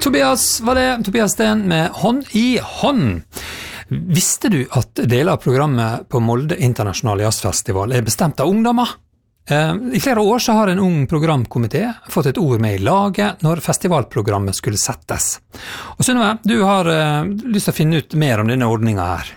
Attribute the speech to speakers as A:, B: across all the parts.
A: Tobias var det, Tobias Steen med Hånd i hånd. Visste du at deler av programmet på Molde Internasjonale Jazzfestival bestemt av ungdommer? I flere år så har en ung programkomité fått et ord med i laget når festivalprogrammet skulle settes. Og Synnøve, du har lyst til å finne ut mer om denne ordningen her.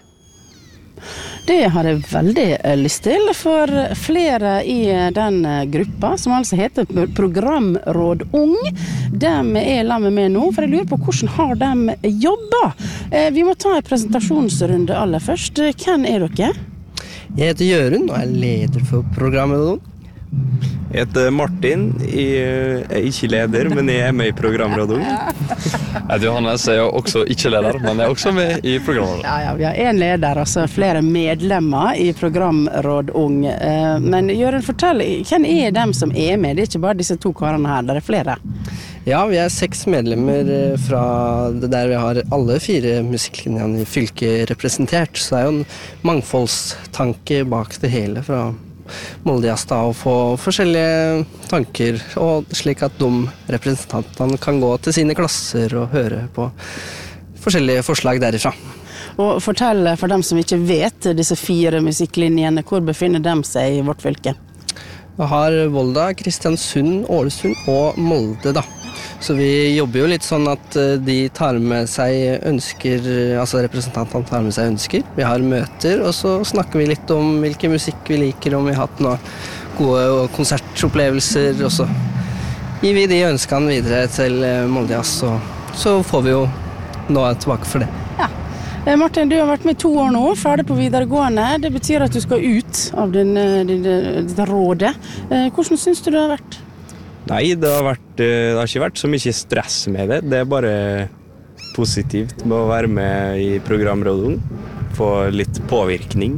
B: Det har jeg veldig lyst til, for flere i den gruppa, som altså heter Programråd Ung, de sammen med nå, for jeg lurer på hvordan har de jobbet. Vi må ta en presentasjonsrunde aller først. Hvem dere?
C: Jeg heter Jørund og leder for Programråd Ung.
D: Jeg heter Martin, jeg ikke leder, men jeg med i Programråd Ung.
E: Jeg heter Johannes, jeg også ikke leder, men jeg også med i Programråd.
B: Ja, vi har en leder, altså flere medlemmer i Programråd Ung. Men Jørund, fortell, hvem dem som med? Det ikke bare disse to karene her, det flere.
C: Ja, vi 6 medlemmer fra det der vi har alle 4 musikklinjene i fylket representert, så det jo en mangfoldstanke bak det hele fra Molde Jazz da, å få forskjellige tanker, og slik at de representantene kan gå til sine klasser og høre på forskjellige forslag derifra.
B: Og fortell for dem som ikke vet disse 4 musikklinjene, hvor befinner de seg i vårt fylke?
C: Vi har Volda, Kristiansund, Ålesund og Molde da. Så vi jobber jo litt sånn at de tar med seg ønsker, altså representantene tar med seg ønsker. Vi har møter, og så snakker vi litt om hvilken musikk vi liker, om vi har hatt noen gode konsertopplevelser, og så gir vi de ønskene videre til Molde Jazz, og så får vi jo noe tilbake for det.
B: Ja. Martin, du har vært med i 2 år nå, ferdig på videregående. Det betyr at du skal ut av ditt rådet. Hvordan synes du det har vært?
D: Nei, det har ikke vært så mye stress med det. Det bare positivt med å være med i Programråd Ung, få litt påvirkning.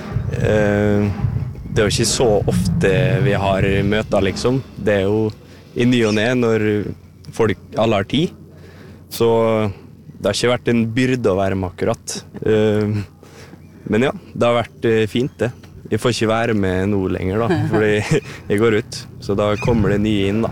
D: Det jo ikke så ofte vi har møter, liksom. Det jo i ny og ned når alle har tid. Så det har ikke vært en byrde å være med akkurat. Men ja, det har vært fint det. Jeg får ikke være med nå lenger da, fordi jeg går ut. Så da kommer det nye inn da.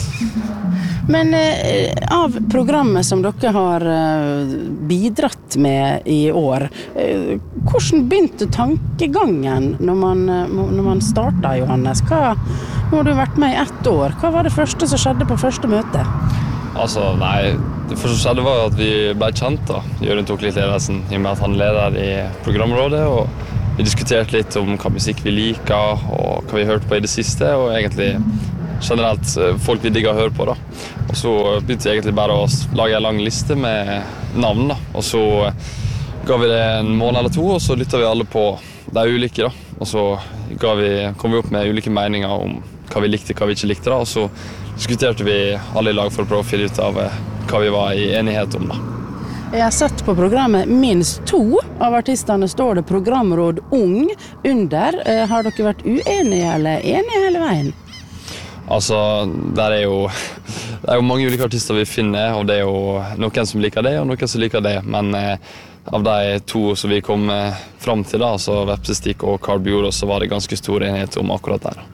B: Men av programmet som dere har bidratt med i år, hvordan begynte tankegangen når man startet, Johannes? Nå har du vært med i 1 år. Hva var det første som skjedde på første møte?
E: Altså, nei, det første som skjedde var at vi ble kjent da. Jørund tok litt ledelsen i og med at han leder i programrådet, og vi diskuterte litt om hva musikk vi liker, og hva vi har hørt på i det siste, og egentlig generelt folk vi digger å høre på da. Og så begynte jeg egentlig bare å lage en lang liste med navn da, og så ga vi det en måned eller 2, og så lyttet vi alle på de ulike da. Og så kom vi opp med ulike meninger om hva vi likte, hva vi ikke likte da, og så diskuterte vi alle i lag for å prøve å finne ut av hva vi var i enighet om da.
B: Jeg har sett på programmet minst 2 av artistene står det Programråd Ung under. Har dere vært uenige eller enige hele veien?
E: Altså, det jo mange ulike artister vi finner, og det jo noen som liker det, og noen som liker det. Men av de 2 som vi kom fram til da, altså Vepsestik og Carl Bjorå, så var det ganske stor enighet om akkurat der.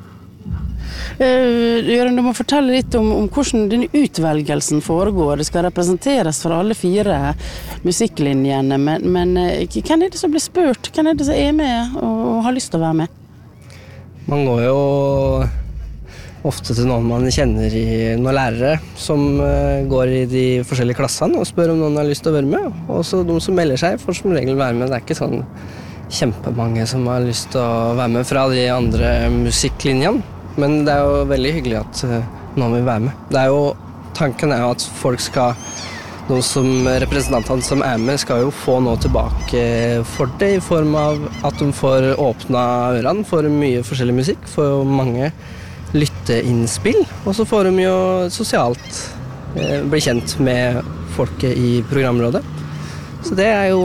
B: Jørgen, du må fortelle litt om hvordan denne utvelgelsen foregår. Det skal representeres for alle 4 musikklinjene, men hvem det som blir spurt? Hvem det som med og har lyst til å være med?
C: Man går jo ofte til noen man kjenner i noen lærere som går i de forskjellige klassene og spør om noen har lyst til å være med. Og så de som melder seg får som regel være med. Det ikke sånn kjempemange som har lyst til å være med fra de andre musikklinjene. Men det jo veldig hyggelig at noen vil være med. Tanken jo at folk skal, noen som representantene som med, skal jo få noe tilbake for det, i form av at de får åpna ørene for mye forskjellig musikk, får mange lytteinnspill, og så får de jo sosialt bli kjent med folket i programrådet. Så det jo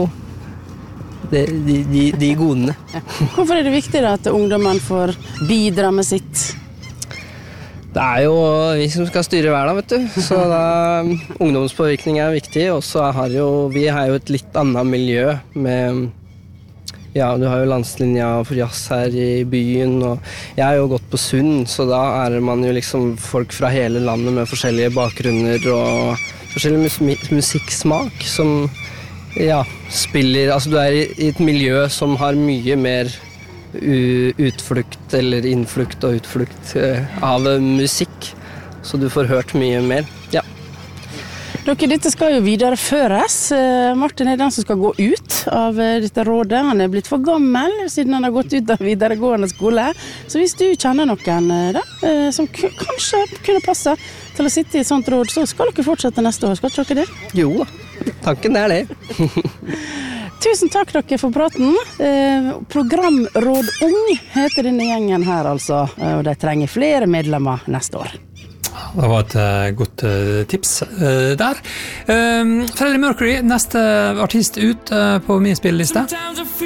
C: de godene.
B: Hvorfor det viktig da at ungdommen får bidra med sitt?
C: Det jo vi som skal styre verden, vet du. Så da, ungdomspåvirkning viktig, og så vi jo et litt annet miljø med Ja, du har jo landslinja for jazz her i byen, og jeg har jo gått på Sund, så da er man jo liksom folk fra hele landet med forskjellige bakgrunner og forskjellig musikksmak som spiller. Altså du er i et miljø som har mye mer utflukt eller innflukt og utflukt av musikk, så du får hørt mye mer. Ja.
B: Dette skal jo videreføres. Martin er den som skal gå ut av dette rådet. Han er blitt for gammel siden han har gått ut av videregående skole. Så hvis du kjenner noen som kanskje kunne passe til å sitte i et sånt råd, så skal dere fortsette neste år. Skal dere det?
C: Jo, tanken er det.
B: Tusen takk dere for praten. Programråd Ung heter denne gjengen her altså, og de trenger flere medlemmer neste år.
A: Det var et godt tips der. Freddie Mercury, neste artist ut på min spilleliste.